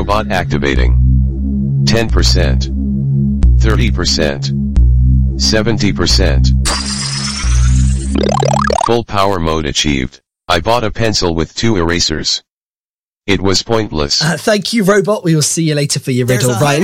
Robot activating. 10%. 30%. 70%. Full power mode achieved. I bought a pencil with 2 erasers. It was pointless. Thank you, robot. We will see you later for your riddle, right?